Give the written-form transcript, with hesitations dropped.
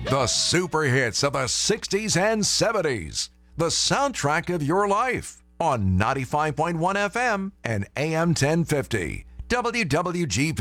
The super hits of the 60s and 70s. The soundtrack of your life on 95.1 FM and AM 1050. WWGP.